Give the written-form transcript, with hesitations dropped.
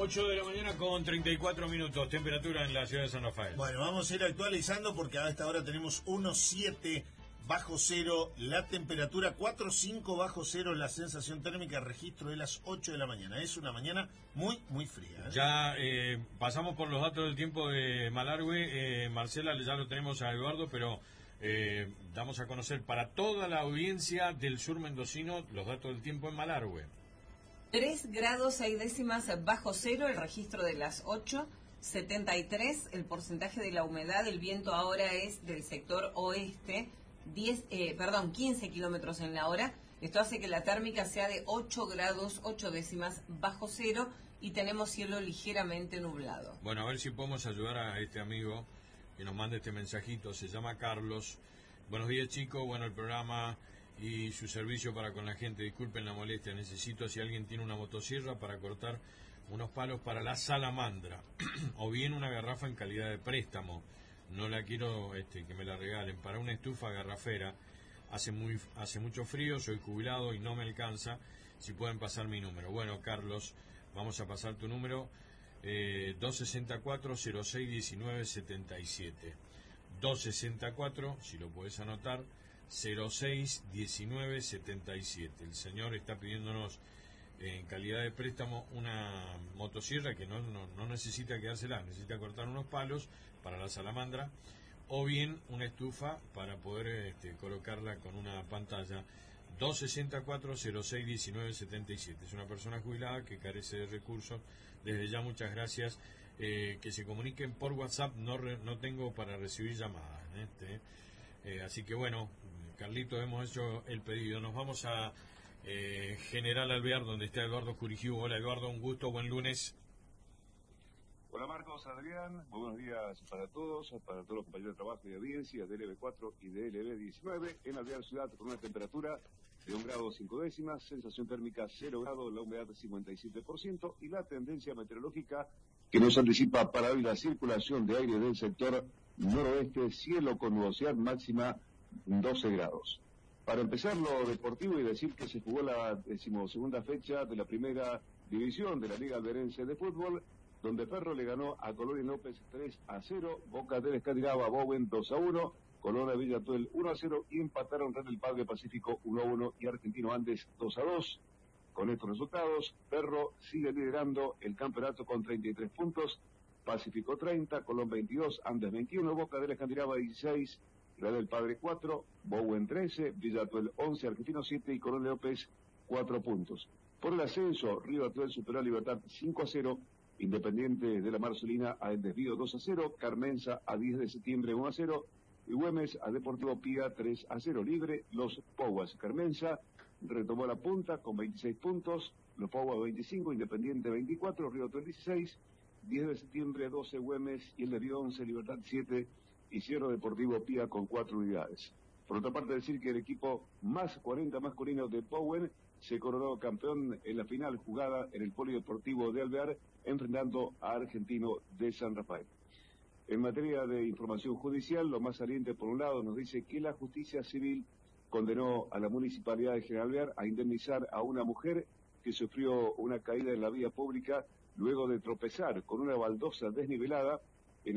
8 de la mañana con 34 minutos, temperatura en la ciudad de San Rafael. Bueno, vamos a ir actualizando porque a esta hora tenemos 1,7 bajo cero, la temperatura 4,5 bajo cero, la sensación térmica, registro de las 8 de la mañana. Es una mañana muy, muy fría. Ya pasamos por los datos del tiempo de Malargüe. Marcela, ya lo tenemos a Eduardo, pero damos a conocer para toda la audiencia del sur mendocino los datos del tiempo en Malargüe. 3 grados 6 décimas bajo cero, el registro de las 8, 73, el porcentaje de la humedad, el viento ahora es del sector oeste, 15 kilómetros en la hora. Esto hace que la térmica sea de 8 grados 8 décimas bajo cero y tenemos cielo ligeramente nublado. Bueno, a ver si podemos ayudar a este amigo que nos mande este mensajito. Se llama Carlos. Buenos días, chicos. Bueno, el programa y su servicio para con la gente. Disculpen la molestia. Necesito si alguien tiene una motosierra para cortar unos palos para la salamandra o bien una garrafa en calidad de préstamo. No la quiero que me la regalen. Para una estufa garrafera. Hace mucho frío, soy jubilado y no me alcanza. Si pueden pasar mi número. Bueno, Carlos, vamos a pasar tu número. 264-06-19-77. 264, si lo puedes anotar, 06-19-77. El señor está pidiéndonos en calidad de préstamo una motosierra que no necesita quedársela, necesita cortar unos palos para la salamandra, o bien una estufa para poder colocarla con una pantalla. 264-06-19-77. Es una persona jubilada que carece de recursos. Desde ya muchas gracias. Que se comuniquen por WhatsApp, no tengo para recibir llamadas. Así que bueno, Carlito, hemos hecho el pedido. Nos vamos a General Alvear, donde está Eduardo Curigiu. Hola Eduardo, un gusto, buen lunes. Hola Marcos, Adrián, muy buenos días para todos los compañeros de trabajo y de audiencia de LB4 y de LB19 en Alvear Ciudad, con una temperatura de 1 grado 5 décimas, sensación térmica 0 grados, la humedad de 57% y la tendencia meteorológica que nos anticipa para hoy la circulación de aire del sector noroeste, cielo con nubosidad máxima 12 grados. Para empezar lo deportivo y decir que se jugó la 12ª fecha de la primera división de la Liga Alverense de Fútbol, donde Ferro le ganó a Colón y López 3-0, Boca del Escandinava Bowen 2-1, Colón Villa Tuel 1-0 y empataron Real del Padre Pacífico 1-1 y Argentino Andes 2-2. Con estos resultados, Ferro sigue liderando el campeonato con 33 puntos, Pacífico 30, Colón 22, Andes 21, Boca del Escandinava 16, Real del Padre 4, Bowen 13, Villa Tuel 11, Argentino 7 y Colón López 4 puntos. Por el ascenso, Río Atuel superó a Libertad 5-0, Independiente de la Marcelina a El Desvío 2-0, Carmenza a 10 de septiembre 1-0 y Güemes a Deportivo Pía 3-0. Libre, los Pouas. Carmenza retomó la punta con 26 puntos, los Pouas 25, Independiente 24, Río Atuel 16, 10 de septiembre 12 Güemes y El Desvío 11, Libertad 7 y Cerro Deportivo Pía con 4 unidades. Por otra parte, decir que el equipo más 40 masculino de Powen se coronó campeón en la final jugada en el Polideportivo de Alvear, enfrentando a Argentino de San Rafael. En materia de información judicial, lo más saliente por un lado nos dice que la justicia civil condenó a la Municipalidad de General Alvear a indemnizar a una mujer que sufrió una caída en la vía pública luego de tropezar con una baldosa desnivelada